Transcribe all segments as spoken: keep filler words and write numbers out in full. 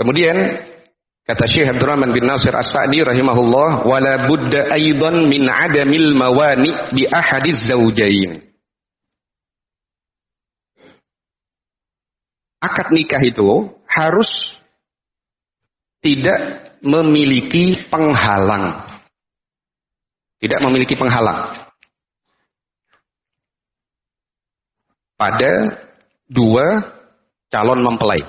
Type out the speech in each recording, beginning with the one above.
Kemudian kata Syekh Abdurrahman bin Nasir As-Sa'di rahimahullah, wala budda aidan min adamil mawani bi ahadiz zawjain. Akad nikah itu harus tidak memiliki penghalang. Tidak memiliki penghalang pada dua calon mempelai.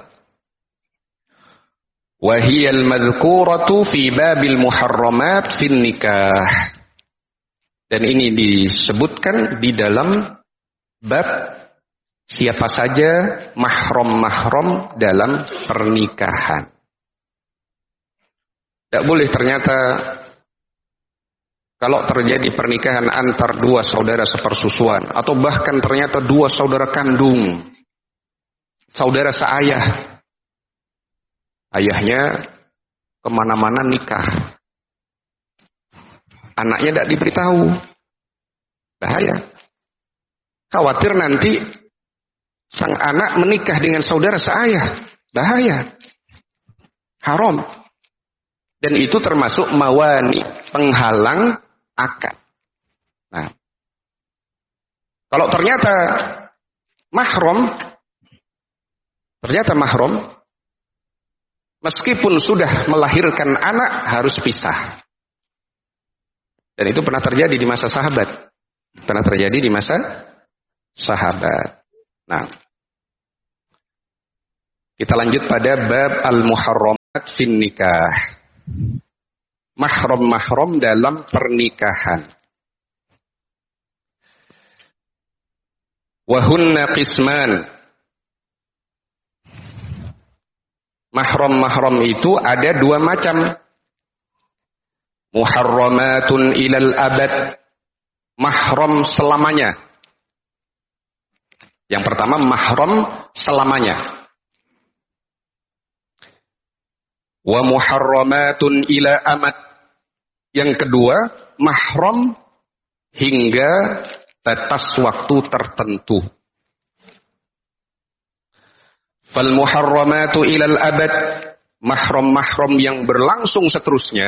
Wahiyal madhkuratu fi babil muharramat fin nikah. Dan ini disebutkan di dalam bab siapa saja mahram-mahram dalam pernikahan. Tidak boleh ternyata kalau terjadi pernikahan antar dua saudara sepersusuan, atau bahkan ternyata dua saudara kandung, saudara seayah, ayahnya kemana-mana nikah, anaknya tidak diberitahu, bahaya. Khawatir nanti sang anak menikah dengan saudara seayah, bahaya, haram. Dan itu termasuk mawani, penghalang akad. Nah, kalau ternyata mahram, ternyata mahram, meskipun sudah melahirkan anak harus pisah. Dan itu pernah terjadi di masa sahabat. Pernah terjadi di masa sahabat. Nah, kita lanjut pada bab al-muharramat fin nikah. Mahram-mahram dalam pernikahan. Wahunna qisman. Mahram-mahram itu ada dua macam. Muharramatun ilal abad. Mahram selamanya. Yang pertama mahram selamanya. Wa muharramatun ila amat. Yang kedua, mahram hingga batas waktu tertentu. Fal muharramatu ilal abad, mahram-mahram yang berlangsung seterusnya,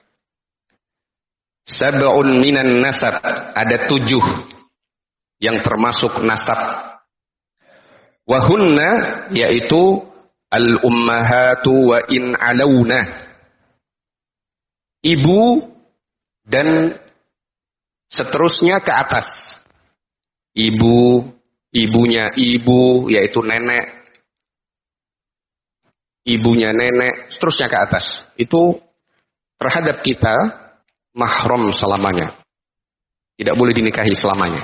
sab'un minan nasab, ada tujuh yang termasuk nasab. Wahunna, yaitu al-ummahatu wa in alawna. Ibu dan seterusnya ke atas. Ibu, ibunya ibu, yaitu nenek. Ibunya nenek, seterusnya ke atas. Itu terhadap kita mahram selamanya. Tidak boleh dinikahi selamanya.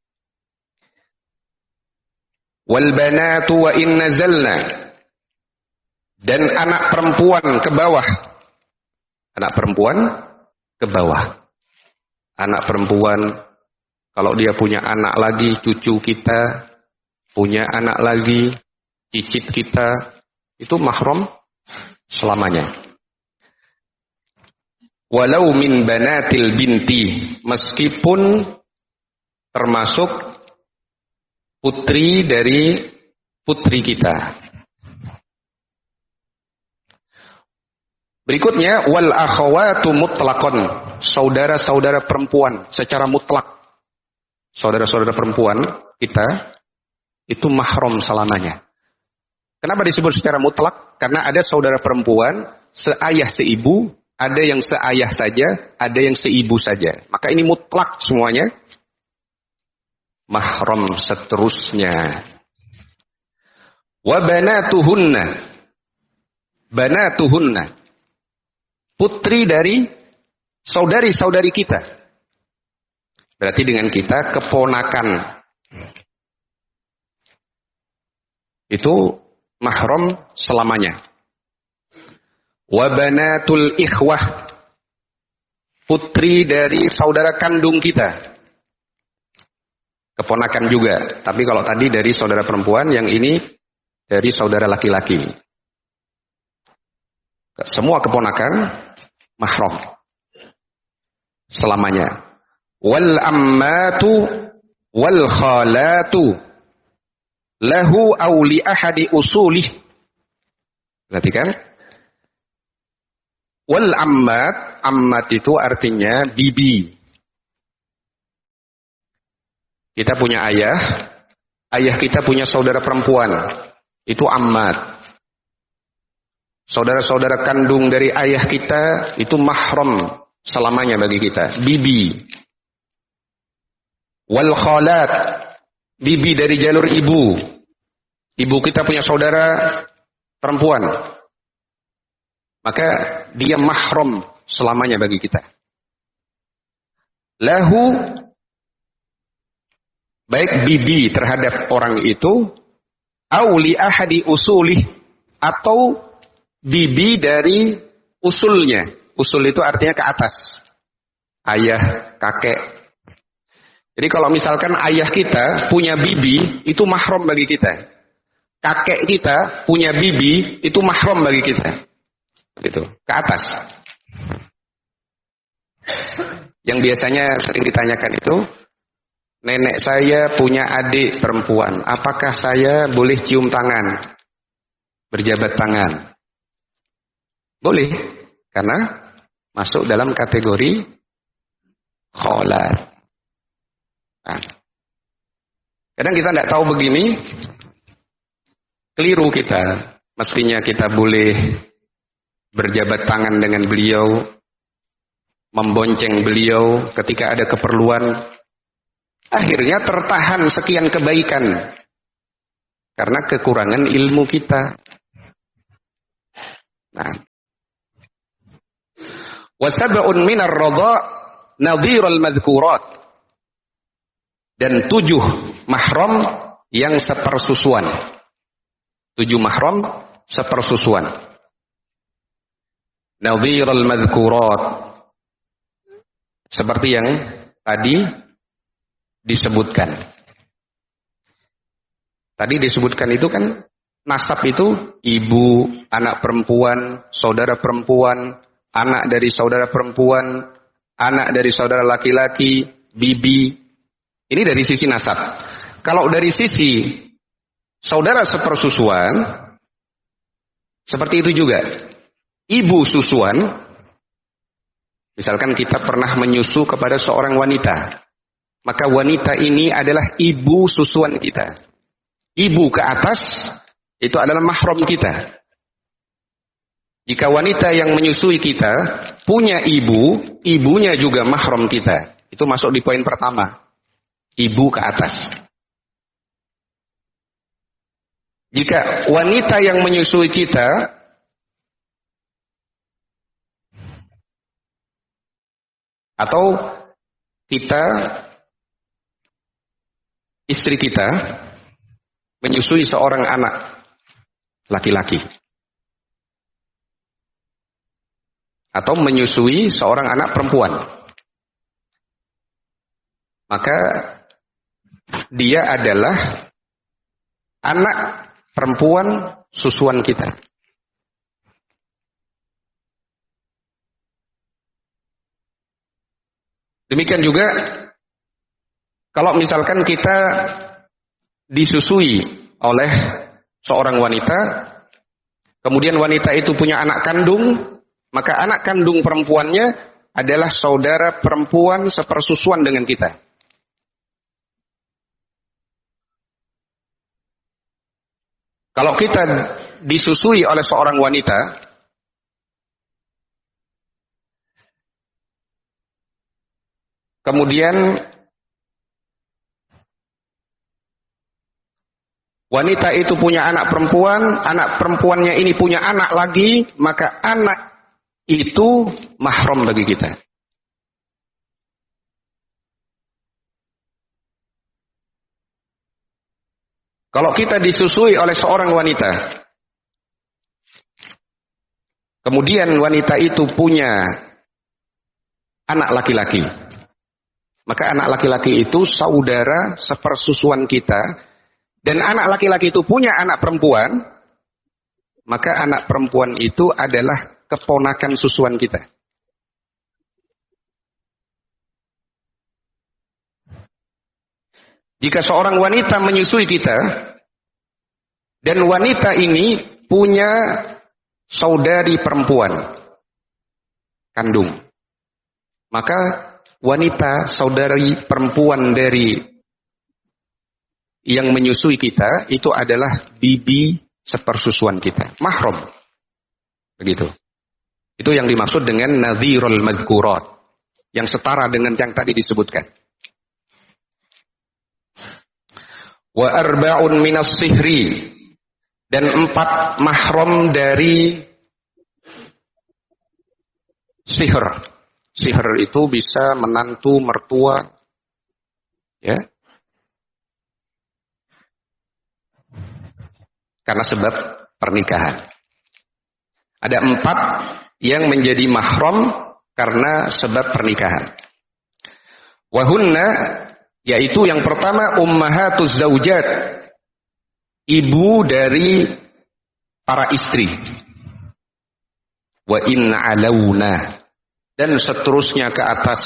Wal banatu wa in nazalna. Dan anak perempuan ke bawah. Anak perempuan ke bawah. Anak perempuan, kalau dia punya anak lagi, cucu kita, punya anak lagi, cicit kita, itu mahram selamanya. Walau min banatil binti, meskipun termasuk putri dari putri kita. Berikutnya wal akhawatu mutlaqan, saudara-saudara perempuan secara mutlak. Saudara-saudara perempuan kita itu mahram selamanya. Kenapa disebut secara mutlak? Karena ada saudara perempuan seayah seibu, ada yang seayah saja, ada yang seibu saja. Maka ini mutlak semuanya. Mahram seterusnya. Wa banatuhunna. Banatuhunna. Putri dari saudari-saudari kita. Berarti dengan kita keponakan. Itu mahram selamanya. Wa banatul ikhwah. Putri dari saudara kandung kita. Keponakan juga. Tapi kalau tadi dari saudara perempuan, yang ini dari saudara laki-laki. Semua keponakan mahram selamanya. Wal ammatu wal khalatu lahu aw li ahadi usulih. Perhatikan, Wal ammat, ammat itu artinya bibi. Kita punya ayah, ayah kita punya saudara perempuan, itu ammat. Saudara-saudara kandung dari ayah kita itu mahram selamanya bagi kita, bibi. Wal khalat, bibi dari jalur ibu. Ibu kita punya saudara perempuan, maka dia mahram selamanya bagi kita. Lahu, baik bibi terhadap orang itu, au li ahadi usulih, atau bibi dari usulnya. Usul itu artinya ke atas. Ayah, kakek. Jadi kalau misalkan ayah kita punya bibi, itu mahram bagi kita. Kakek kita punya bibi, itu mahram bagi kita. Gitu, ke atas. Yang biasanya sering ditanyakan itu, nenek saya punya adik perempuan, apakah saya boleh cium tangan, berjabat tangan? Boleh, karena masuk dalam kategori kholat. Nah, kadang kita tidak tahu begini, keliru kita. Mestinya kita boleh berjabat tangan dengan beliau, membonceng beliau ketika ada keperluan. Akhirnya tertahan sekian kebaikan karena kekurangan ilmu kita. Nah, wasab'un minar radha' nadhirul madhkurat, dan tujuh mahram yang sepersusuan. Tujuh mahram sepersusuan. Nadhirul madhkurat, seperti yang tadi disebutkan. Tadi disebutkan itu kan nasab itu ibu, anak perempuan, saudara perempuan, anak dari saudara perempuan, anak dari saudara laki-laki, bibi. Ini dari sisi nasab. Kalau dari sisi saudara sepersusuan, seperti itu juga. Ibu susuan, misalkan kita pernah menyusu kepada seorang wanita, maka wanita ini adalah ibu susuan kita. Ibu ke atas, itu adalah mahram kita. Jika wanita yang menyusui kita punya ibu, ibunya juga mahram kita. Itu masuk di poin pertama. Ibu ke atas. Jika wanita yang menyusui kita atau kita, istri kita menyusui seorang anak laki-laki, atau menyusui seorang anak perempuan, maka dia adalah anak perempuan susuan kita. Demikian juga kalau misalkan kita disusui oleh seorang wanita, kemudian wanita itu punya anak kandung, maka anak kandung perempuannya adalah saudara perempuan sepersusuan dengan kita. Kalau kita disusui oleh seorang wanita, kemudian wanita itu punya anak perempuan, anak perempuannya ini punya anak lagi, maka anak itu mahram bagi kita. Kalau kita disusui oleh seorang wanita, kemudian wanita itu punya anak laki-laki, maka anak laki-laki itu saudara sepersusuan kita, dan anak laki-laki itu punya anak perempuan, maka anak perempuan itu adalah keponakan susuan kita. Jika seorang wanita menyusui kita, dan wanita ini punya saudari perempuan, kandung. Maka wanita, saudari perempuan dari yang menyusui kita, itu adalah bibi sepersusuan kita. Mahram. Begitu. Itu yang dimaksud dengan nadhirul madhkurat. Yang setara dengan yang tadi disebutkan. Wa arba'un minas sihri. Dan empat mahram dari sihir. Sihir itu bisa menantu, mertua. Ya. Karena sebab pernikahan. Ada empat yang menjadi mahram karena sebab pernikahan. Wahunna, yaitu yang pertama ummahatuz zaujat, ibu dari para istri. Wa in alawna, dan seterusnya ke atas.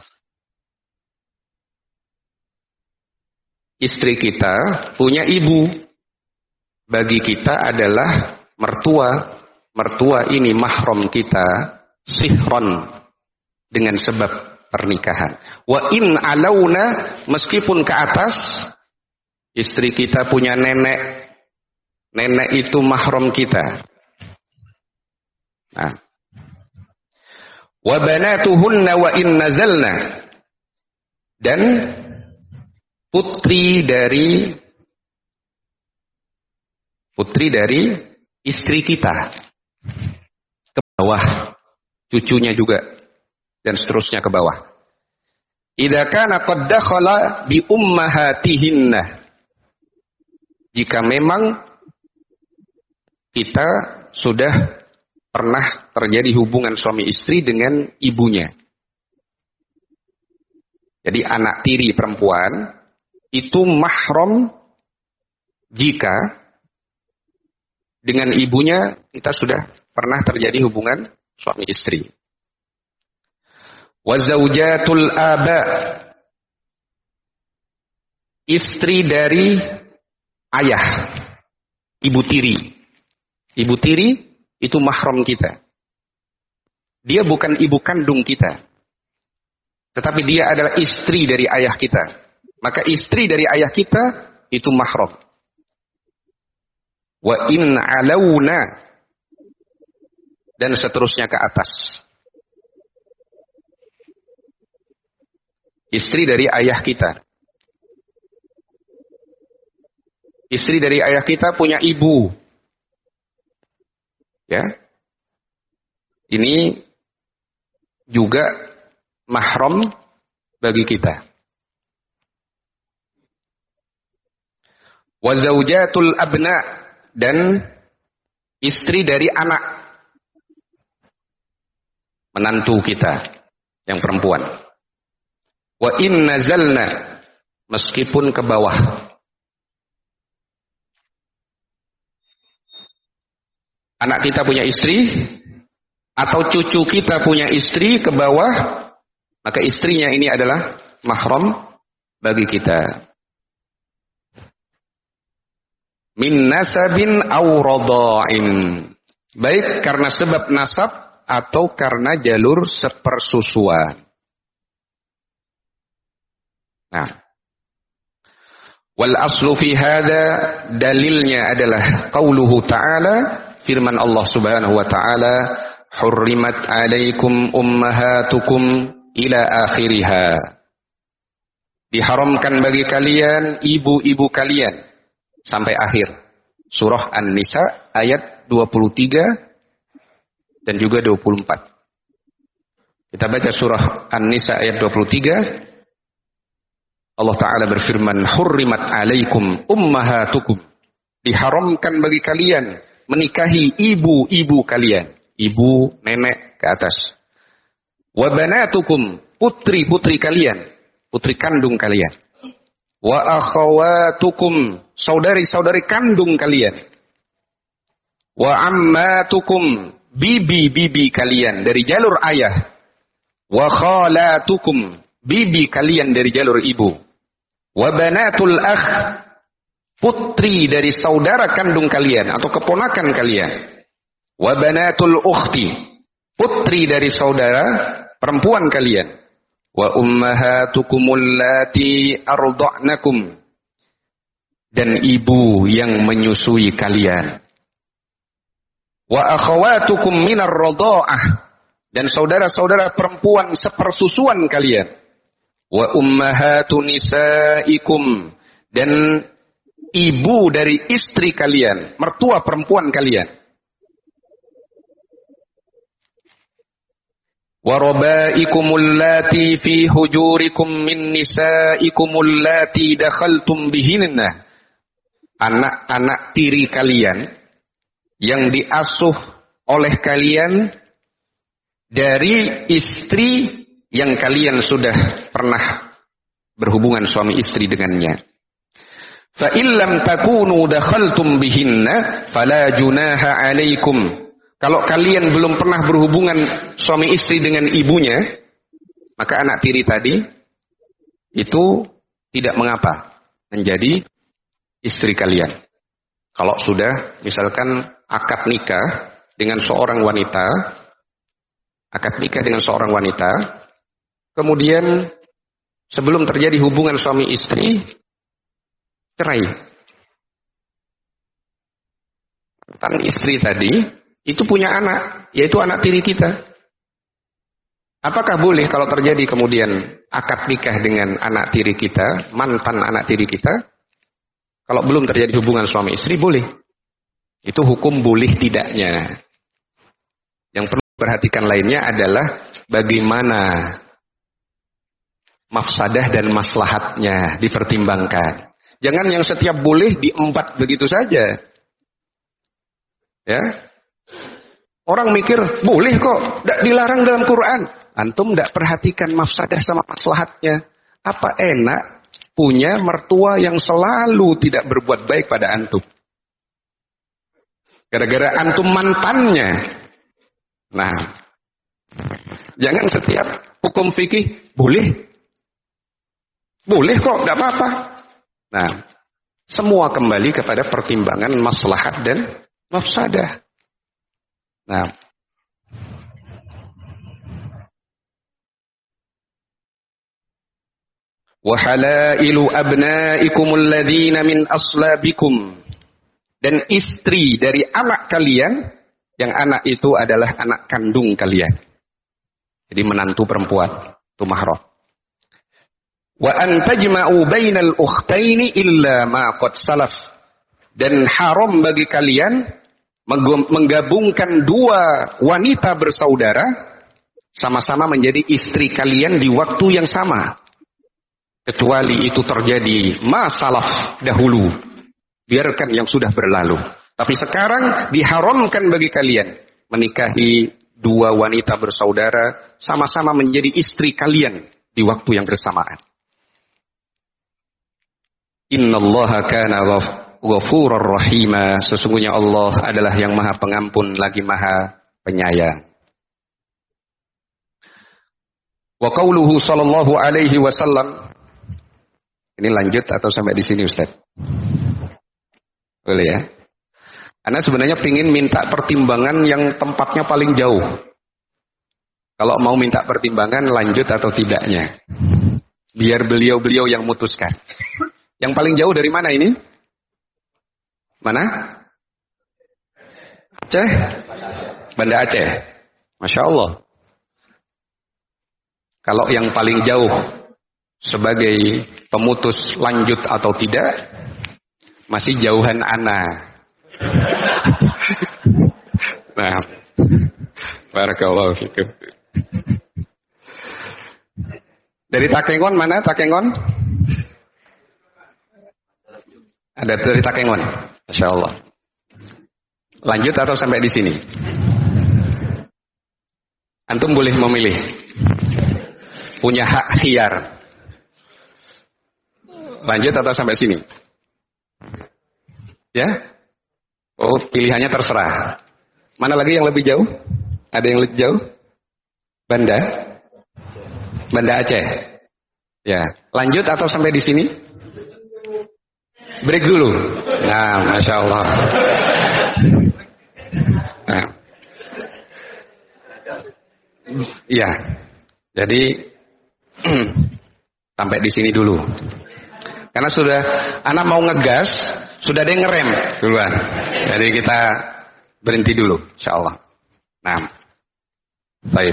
Istri kita punya ibu. Bagi kita adalah mertua. Mertua ini mahram kita sihron dengan sebab pernikahan. Wa in alawna, meskipun ke atas, istri kita punya nenek. Nenek itu mahram kita. Nah. Wa banatuhunna wa in nazalna, dan putri dari putri dari istri kita ke bawah, cucunya juga, dan seterusnya ke bawah. Idza kana qad dakhala bi ummahatihinna, jika memang kita sudah pernah terjadi hubungan suami istri dengan ibunya. Jadi anak tiri perempuan itu mahram jika dengan ibunya kita sudah pernah terjadi hubungan suami istri. Wa zaujatul aba, istri dari ayah, ibu tiri. Ibu tiri itu mahram kita. Dia bukan ibu kandung kita, tetapi dia adalah istri dari ayah kita. Maka istri dari ayah kita itu mahram. Wa in alawna, dan seterusnya ke atas. Istri dari ayah kita. Istri dari ayah kita punya ibu. Ya. Ini juga mahram bagi kita. Wa zaujatul abna, dan istri dari anak, menantu kita yang perempuan. Wa in nazalna, meskipun ke bawah. Anak kita punya istri atau cucu kita punya istri ke bawah, maka istrinya ini adalah mahram bagi kita. Min nasabin aw radha'in, baik karena sebab nasab atau karena jalur sepersusuan. Nah, wal aslu fi hada, dalilnya adalah qauluhu ta'ala, firman Allah Subhanahu wa taala, hurrimat 'alaikum ummahatukum ila akhiriha. Diharamkan bagi kalian ibu-ibu kalian sampai akhir. Surah An-Nisa ayat dua puluh tiga dan juga dua puluh empat. Kita baca surah An-Nisa ayat dua puluh tiga. Allah Ta'ala berfirman, hurrimat 'alaikum ummahatukum. Diharamkan bagi kalian menikahi ibu-ibu kalian. Ibu, nenek ke atas. Wa banatukum, putri-putri kalian. Putri kandung kalian. Wa akhawatukum, saudari-saudari kandung kalian. Wa ammatukum, bibi-bibi kalian dari jalur ayah. Wa khalatukum, bibi kalian dari jalur ibu. Wa banatul akh, putri dari saudara kandung kalian atau keponakan kalian. Wa banatul ukhti, putri dari saudara perempuan kalian. Wa ummahatukumul lati arda'nakum, dan ibu yang menyusui kalian. Wa akhawatukum minar radha'ah, dan saudara-saudara perempuan sepersusuan kalian. Wa ummahatu nisaikum, dan ibu dari istri kalian, mertua perempuan kalian. Wa rabaikumul lati fi hujurikum min nisaikumul lati dakhaltum bihinna, anak-anak tiri kalian yang diasuh oleh kalian dari istri yang kalian sudah pernah berhubungan suami istri dengannya. Fa illam takunu dakhaltum bihinna fala junaha alaikum. Kalau kalian belum pernah berhubungan suami istri dengan ibunya, maka anak tiri tadi itu tidak mengapa menjadi istri kalian. Kalau sudah misalkan akad nikah dengan seorang wanita, akad nikah dengan seorang wanita, kemudian sebelum terjadi hubungan suami istri, cerai. Mantan istri tadi itu punya anak, yaitu anak tiri kita. Apakah boleh kalau terjadi kemudian akad nikah dengan anak tiri kita, mantan anak tiri kita, kalau belum terjadi hubungan suami istri, boleh. Itu hukum boleh tidaknya. Yang perlu diperhatikan lainnya adalah bagaimana mafsadah dan maslahatnya dipertimbangkan. Jangan yang setiap boleh diembat begitu saja. Ya. Orang mikir, boleh kok, tidak dilarang dalam Quran. Antum tidak perhatikan mafsadah sama maslahatnya. Apa enak punya mertua yang selalu tidak berbuat baik pada antum? Gara-gara antum mantannya. Nah, jangan setiap hukum fikih, boleh. Boleh kok, tidak apa-apa. Nah, semua kembali kepada pertimbangan maslahat dan mafsadah. Nah, wa halailu abnaikumul ladzina min aslabikum, dan istri dari anak kalian yang anak itu adalah anak kandung kalian. Jadi menantu perempuan, itu mahram. Wa an tajma'u bainal ukhtaini illa ma qad salaf, dan haram bagi kalian menggabungkan dua wanita bersaudara sama-sama menjadi istri kalian di waktu yang sama, kecuali itu terjadi masalah dahulu, biarkan yang sudah berlalu. Tapi sekarang diharamkan bagi kalian menikahi dua wanita bersaudara sama-sama menjadi istri kalian di waktu yang bersamaan. Innallaha kana Ghafurur Rahima, sesungguhnya Allah adalah yang maha pengampun lagi maha penyayang. Wa qauluhu sallallahu alaihi wasallam, ini lanjut atau sampai di sini Ustaz? Boleh ya? Anda sebenarnya ingin minta pertimbangan yang tempatnya paling jauh. Kalau mau minta pertimbangan lanjut atau tidaknya, biar beliau-beliau yang memutuskan. Yang paling jauh dari mana ini? Mana? Aceh? Banda Aceh. Masya Allah. Kalau yang paling jauh sebagai pemutus lanjut atau tidak, masih jauhan ana. Nah, barakallahu fikum. Dari Takengon mana? Takengon? Ada dari Takengon. Masya Allah. Lanjut atau sampai di sini? Antum boleh memilih. Punya hak khiyar. Lanjut atau sampai sini? Ya? Oh, pilihannya terserah. Mana lagi yang lebih jauh? Ada yang lebih jauh? Banda? Banda Aceh. Ya. Lanjut atau sampai di sini? Break dulu. Nah, Masya Allah. Nah. Iya. Jadi sampai di sini dulu. Karena sudah anak mau ngegas, sudah ada yang ngerem duluan. Jadi kita berhenti dulu, insyaallah. Nah, baik.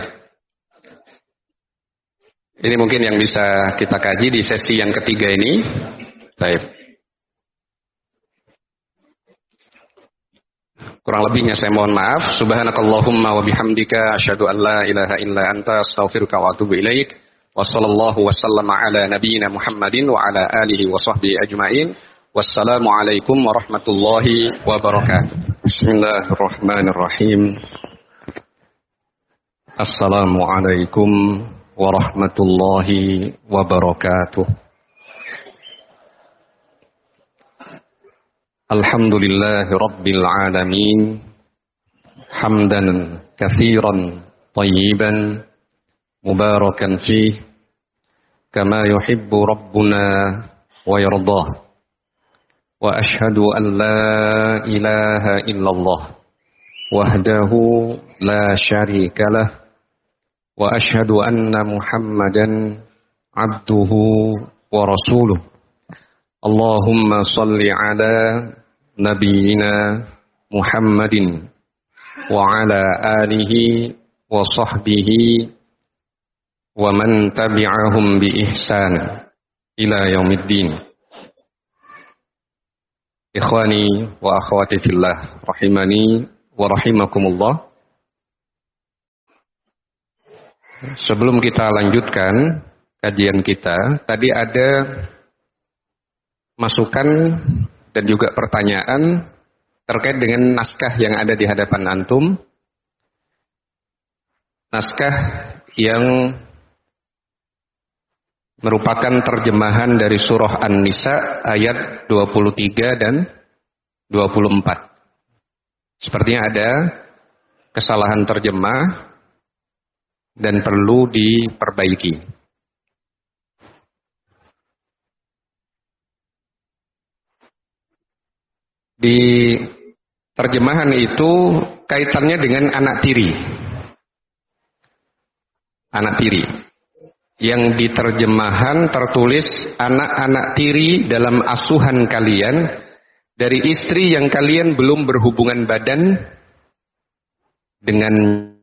Ini mungkin yang bisa kita kaji di sesi yang ketiga ini. Baik. Kurang lebihnya saya mohon maaf. Subhanakallahumma wa bihamdika asyhadu an la ilaha illa anta astaghfiruka wa atubu ilaik. Wa sallallahu wa sallama ala nabiyyina Muhammadin wa ala alihi wa sahbihi ajmain. Wassalamu alaikum warahmatullahi wabarakatuh. Bismillahirrahmanirrahim. Assalamualaikum warahmatullahi wabarakatuh. Alhamdulillahi rabbil alamin. Hamdan katsiran tayyiban mubarakan fih kama yuhibbu rabbuna wa yardah. Wa ashhadu an la ilaha illallah wahdahu la syarika lah. Wa ashhadu anna Muhammadan abduhu wa rasuluh. Allahumma salli ala nabiyyina Muhammadin wa ala alihi wa sahbihi wa man tabi'ahum bi ihsan ila yaumiddin. Ikhwani wa akhwati fillah rahimani wa rahimakumullah. Sebelum kita lanjutkan kajian kita, tadi ada masukan dan juga pertanyaan terkait dengan naskah yang ada di hadapan antum. Naskah yang merupakan terjemahan dari surah An-Nisa ayat dua puluh tiga dan dua puluh empat. Sepertinya ada kesalahan terjemah dan perlu diperbaiki. Di terjemahan itu kaitannya dengan anak tiri. Anak tiri. Yang di terjemahan tertulis anak-anak tiri dalam asuhan kalian dari istri yang kalian belum berhubungan badan dengan